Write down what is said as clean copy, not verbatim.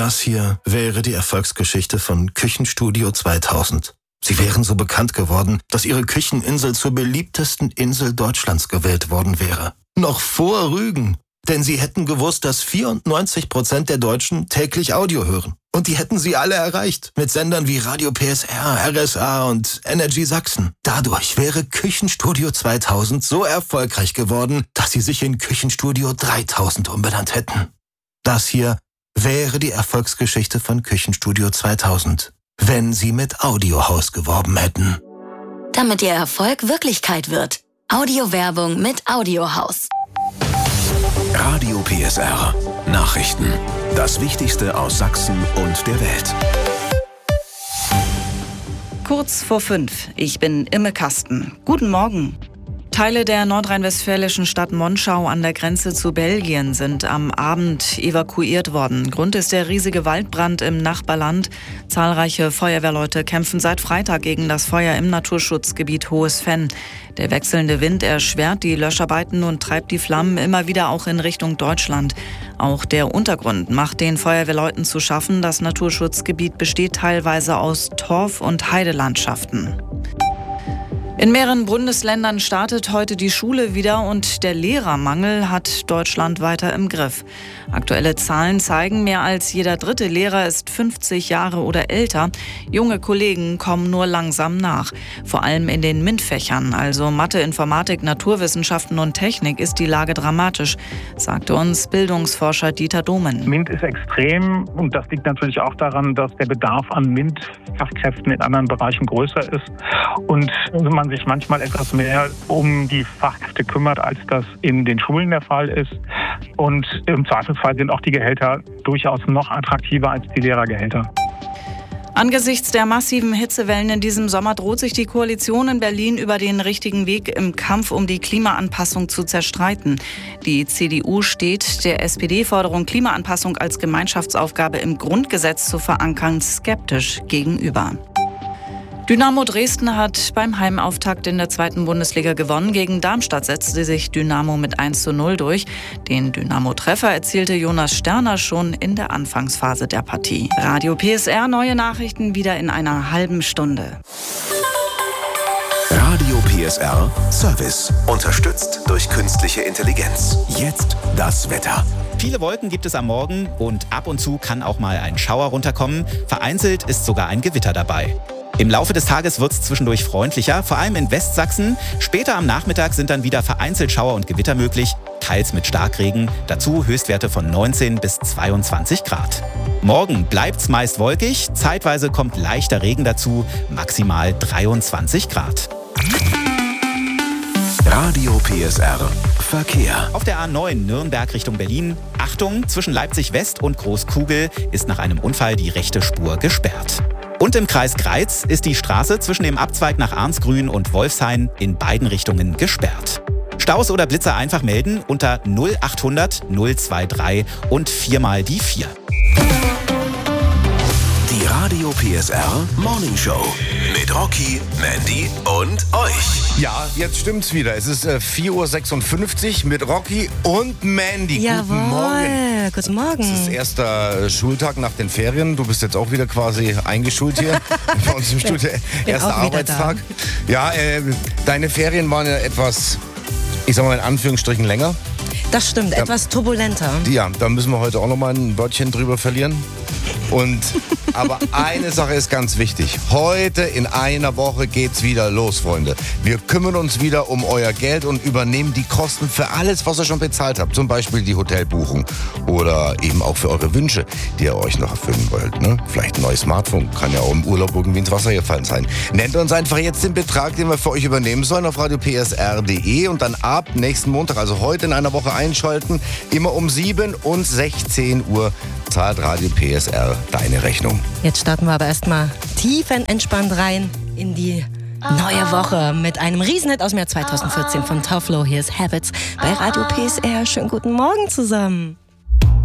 Das hier wäre die Erfolgsgeschichte von Küchenstudio 2000. Sie wären so bekannt geworden, dass ihre Kücheninsel zur beliebtesten Insel Deutschlands gewählt worden wäre. Noch vor Rügen. Denn sie hätten gewusst, dass 94% der Deutschen täglich Audio hören. Und die hätten sie alle erreicht. Mit Sendern wie Radio PSR, RSA und Energy Sachsen. Dadurch wäre Küchenstudio 2000 so erfolgreich geworden, dass sie sich in Küchenstudio 3000 umbenannt hätten. Das hier wäre die Erfolgsgeschichte von Küchenstudio 2000, wenn sie mit Audiohaus geworben hätten. Damit ihr Erfolg Wirklichkeit wird. Audiowerbung mit Audiohaus. Radio PSR. Nachrichten. Das Wichtigste aus Sachsen und der Welt. Kurz vor 5. Ich bin Imme Kasten. Guten Morgen. Teile der nordrhein-westfälischen Stadt Monschau an der Grenze zu Belgien sind am Abend evakuiert worden. Grund ist der riesige Waldbrand im Nachbarland. Zahlreiche Feuerwehrleute kämpfen seit Freitag gegen das Feuer im Naturschutzgebiet Hohes Venn. Der wechselnde Wind erschwert die Löscharbeiten und treibt die Flammen immer wieder auch in Richtung Deutschland. Auch der Untergrund macht den Feuerwehrleuten zu schaffen. Das Naturschutzgebiet besteht teilweise aus Torf- und Heidelandschaften. In mehreren Bundesländern startet heute die Schule wieder und der Lehrermangel hat Deutschland weiter im Griff. Aktuelle Zahlen zeigen, mehr als jeder dritte Lehrer ist 50 Jahre oder älter. Junge Kollegen kommen nur langsam nach. Vor allem in den MINT-Fächern, also Mathe, Informatik, Naturwissenschaften und Technik, ist die Lage dramatisch, sagte uns Bildungsforscher Dieter Domen. MINT ist extrem und das liegt natürlich auch daran, dass der Bedarf an MINT-Fachkräften in anderen Bereichen größer ist und man sich manchmal etwas mehr um die Fachkräfte kümmert, als das in den Schulen der Fall ist. Und im Zweifelsfall sind auch die Gehälter durchaus noch attraktiver als die Lehrergehälter. Angesichts der massiven Hitzewellen in diesem Sommer droht sich die Koalition in Berlin über den richtigen Weg im Kampf um die Klimaanpassung zu zerstreiten. Die CDU steht der SPD-Forderung, Klimaanpassung als Gemeinschaftsaufgabe im Grundgesetz zu verankern, skeptisch gegenüber. Dynamo Dresden hat beim Heimauftakt in der 2. Bundesliga gewonnen. Gegen Darmstadt setzte sich Dynamo mit 1:0 durch. Den Dynamo-Treffer erzielte Jonas Sterner schon in der Anfangsphase der Partie. Radio PSR, neue Nachrichten wieder in einer halben Stunde. Radio PSR Service. Unterstützt durch künstliche Intelligenz. Jetzt das Wetter. Viele Wolken gibt es am Morgen und ab und zu kann auch mal ein Schauer runterkommen. Vereinzelt ist sogar ein Gewitter dabei. Im Laufe des Tages wird es zwischendurch freundlicher, vor allem in Westsachsen. Später am Nachmittag sind dann wieder vereinzelt Schauer und Gewitter möglich, teils mit Starkregen. Dazu Höchstwerte von 19 bis 22 Grad. Morgen bleibt's meist wolkig, zeitweise kommt leichter Regen dazu, maximal 23 Grad. Radio PSR Verkehr. Auf der A9 Nürnberg Richtung Berlin. Achtung, zwischen Leipzig West und Großkugel ist nach einem Unfall die rechte Spur gesperrt. Und im Kreis Greiz ist die Straße zwischen dem Abzweig nach Arnsgrün und Wolfshain in beiden Richtungen gesperrt. Staus oder Blitzer einfach melden unter 0800 023 und 4 mal die 4. Die Radio PSR Morning Show mit Rocky, Mandy und euch. Ja, jetzt stimmt's wieder. Es ist 4:56 Uhr mit Rocky und Mandy. Jawohl. Guten Morgen. Guten Morgen. Es ist erster Schultag nach den Ferien. Du bist jetzt auch wieder quasi eingeschult hier bei uns im Studio. Erster Arbeitstag. Ja, deine Ferien waren ja etwas, ich sag mal in Anführungsstrichen, länger. Das stimmt, etwas turbulenter. Ja, da müssen wir heute auch noch mal ein Wörtchen drüber verlieren. Aber eine Sache ist ganz wichtig. Heute in einer Woche geht's wieder los, Freunde. Wir kümmern uns wieder um euer Geld und übernehmen die Kosten für alles, was ihr schon bezahlt habt. Zum Beispiel die Hotelbuchung oder eben auch für eure Wünsche, die ihr euch noch erfüllen wollt. Ne? Vielleicht ein neues Smartphone, kann ja auch im Urlaub irgendwie ins Wasser gefallen sein. Nennt uns einfach jetzt den Betrag, den wir für euch übernehmen sollen auf radiopsr.de und dann ab nächsten Montag, also heute in einer Woche einschalten, immer um 7 und 16 Uhr zahlt Radio PSR deine Rechnung. Jetzt starten wir aber erstmal tiefenentspannt rein in die neue Woche mit einem Riesenhit aus dem Jahr 2014 von Toflo. Hier ist Habits bei Radio PSR. Schönen guten Morgen zusammen.